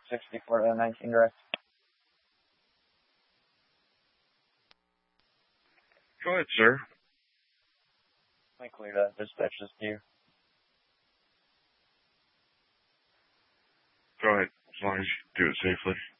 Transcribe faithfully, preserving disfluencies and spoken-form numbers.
sixty-four to nineteen direct. Go ahead, sir. I clear that. Dispatch this to you. Go ahead, as long as you do it safely.